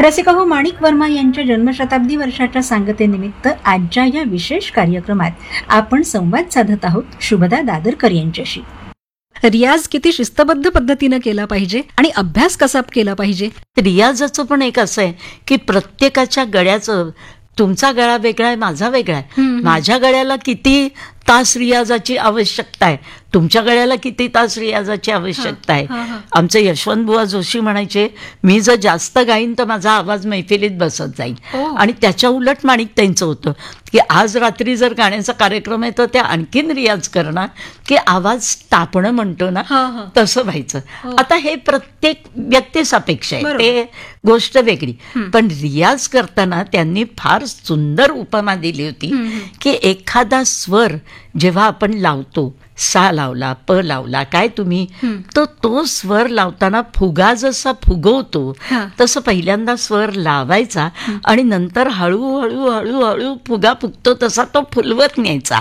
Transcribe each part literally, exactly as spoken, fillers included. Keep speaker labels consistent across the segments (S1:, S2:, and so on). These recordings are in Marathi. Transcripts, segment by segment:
S1: रसिका हो, माणिक वर्मा यांच्या जन्मशताब्दी वर्षाच्या सांगतेनिमित्त आजच्या या विशेष कार्यक्रमात आपण संवाद साधत आहोत शुभदा दादरकर यांच्याशी. रियाज किती शिस्तबद्ध पद्धतीनं केला पाहिजे आणि अभ्यास कसा केला पाहिजे.
S2: रियाजाचं पण एक असं आहे की प्रत्येकाच्या गळ्याचं, तुमचा गळा वेगळा आहे, माझा वेगळा आहे. माझ्या गळ्याला किती तास रियाजाची आवश्यकता आहे, तुमच्या गळ्याला किती तास रियाजाची आवश्यकता आहे. आमचे यशवंत बुवा जोशी म्हणायचे, मी जर जास्त गाईन तर माझा आवाज मैफिलीत बसत जाईल. आणि त्याच्या उलट माणिक त्यांचं होतं की आज रात्री जर गाण्याचा कार्यक्रम आहे तर ते आणखीन रियाज करणार की आवाज तापणं म्हणतो ना तसं व्हायचं. आता हे प्रत्येक व्यक्तीसापेक्ष आहे, ते गोष्ट वेगळी. पण रियाज करताना त्यांनी फार सुंदर उपमा दिली होती की एखादा स्वर जेव्हा आपण लावतो, सा लावला, प लावला, काय तुम्ही, तर तो स्वर लावताना फुगा जसा फुगवतो तसं पहिल्यांदा स्वर लावायचा आणि नंतर हळूहळू हळूहळू फुगा फुगतो तसा तो फुलवत न्यायचा.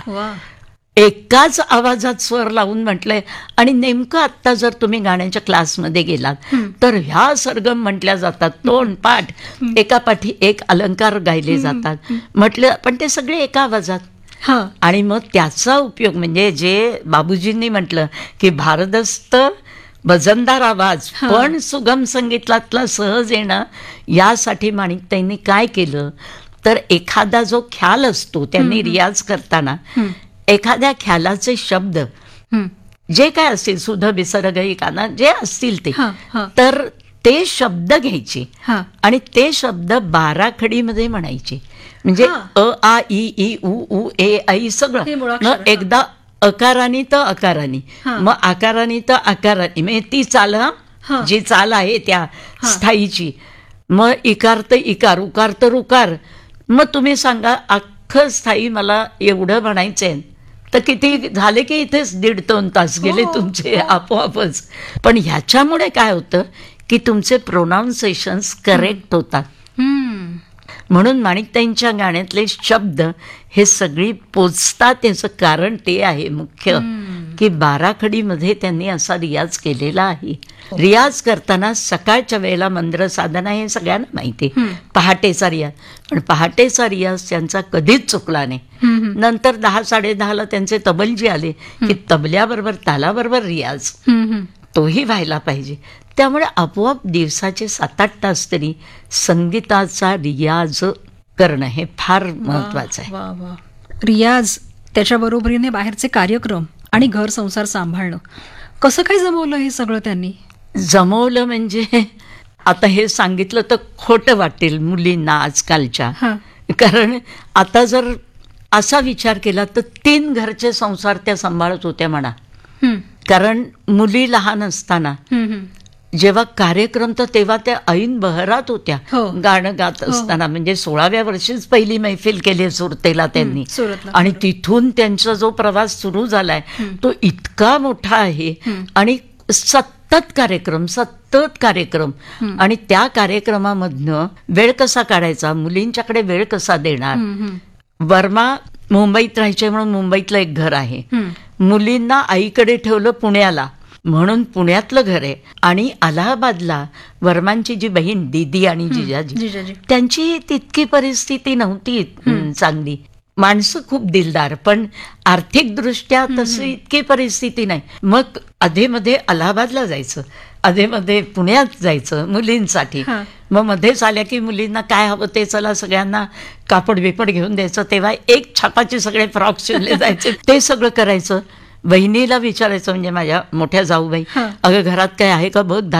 S2: एकाच आवाजात स्वर लावून म्हटलंय. आणि नेमकं आत्ता जर तुम्ही गाण्याच्या क्लासमध्ये गेलात तर ह्या सरगम म्हटल्या जातात, तोंड पाठ एकापाठी एक अलंकार गायले जातात म्हटलं, पण ते सगळे एका आवाजात. आणि मग त्याचा उपयोग म्हणजे जे बाबूजींनी म्हटलं की भारदस्त वजनदार आवाज पण सुगम संगीतातला सहज येणं, यासाठी माणिकताईंनी काय केलं तर एखादा जो ख्याल असतो त्यांनी रियाज करताना एखाद्या ख्यालाचे शब्द जे काय असतील, सुध विसर्ग काना जे असतील ते, तर ते शब्द घ्यायचे आणि ते शब्द बाराखडीमध्ये म्हणायचे. म्हणजे अ आ इ ई उ उ ए आई सगळं. मग एकदा अकारानी तर अकारानी, मग आकारानी तर आकारानी, म्हणजे ती चाल, जी चाल आहे त्या स्थायीची. मग इकार तर इकार, उकार तर उकार. मग तुम्ही सांगा अख्खं स्थायी मला एवढं म्हणायचंय तर किती झाले की इथेच दीड दोन तास गेले तुमचे आपोआपच. पण ह्याच्यामुळे काय होतं की तुमचे प्रोनाऊन्सिएशन्स करेक्ट होतात. म्हणून माणिकताईंच्या गाण्यातले शब्द हे सगळी पोचतात. याचं कारण ते आहे मुख्य की बाराखडीमध्ये त्यांनी असा रियाज केलेला आहे. रियाज करताना सकाळच्या वेळेला मंद्र साधना हे सगळ्यांना माहिती आहे, पहाटेचा रियाज. पण पहाटेचा रियाज त्यांचा कधीच चुकला नाही. नंतर दहा साडे दहाला त्यांचे तबलजी आले की तबल्याबरोबर तालाबरोबर रियाज तोही व्हायला पाहिजे. त्यामुळे आपोआप दिवसाचे सात आठ तास तरी संगीताचा रियाज करणं हे फार महत्वाचं आहे.
S1: रियाज, त्याच्या बरोबरीने बाहेरचे कार्यक्रम आणि घर संसार सांभाळणं, कसं काय जमवलं हे सगळं त्यांनी?
S2: जमवलं म्हणजे आता हे सांगितलं तर खोटं वाटेल मुलींना आजकालच्या. कारण आता जर असा विचार केला तर तीन घरचे संसार त्या सांभाळत होत्या म्हणा. कारण मुली लहान असताना जेव्हा कार्यक्रम, तर तेव्हा त्या ऐन बहरात होत्या गाणं गात असताना. म्हणजे सोळाव्या वर्षीच पहिली मैफिल केली सुरतेला त्यांनी. आणि तिथून त्यांचा जो प्रवास सुरू झालाय तो इतका मोठा आहे. आणि सतत कार्यक्रम सतत कार्यक्रम आणि त्या कार्यक्रमामधनं वेळ कसा काढायचा, मुलींच्याकडे वेळ कसा देणार. वर्मा मुंबईत राहायचे म्हणून मुंबईतलं एक घर आहे. मुलींना आईकडे ठेवलं पुण्याला म्हणून पुण्यातलं घर आहे. आणि अलाहाबादला वर्मांची जी बहीण दीदी आणि जिजाजी, त्यांची तितकी परिस्थिती नव्हती चांगली. माणसं खूप दिलदार, पण आर्थिक दृष्ट्या तशी इतकी परिस्थिती नाही. मग अधेमध्ये अलाहाबादला जायचं, अधेमध्ये पुण्यात जायचं मुलींसाठी. मग मध्येच आल्या की मुलींना काय हवं ते चला सगळ्यांना कापड बिपड घेऊन द्यायचं. तेव्हा एक छापाचे सगळे फ्रॉक शिवले जायचे, ते सगळं करायचं. बहिणीला विचारायचं, म्हणजे माझ्या मोठ्या जाऊबाई, अगं घरात काय आहे का बघ,